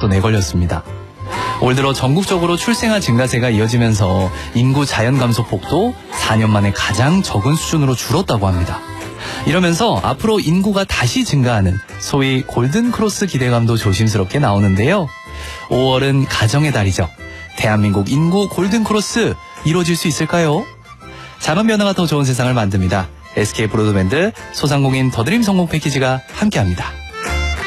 소식도 내걸렸습니다. 올 들어 전국적으로 출생아 증가세가 이어지면서 인구 자연 감소폭도 4년 만에 가장 적은 수준으로 줄었다고 합니다. 이러면서 앞으로 인구가 다시 증가하는 소위 골든크로스 기대감도 조심스럽게 나오는데요. 5월은 가정의 달이죠. 대한민국 인구 골든크로스 이루어질 수 있을까요? 작은 변화가 더 좋은 세상을 만듭니다. SK 브로드밴드 소상공인 더드림 성공 패키지가 함께합니다.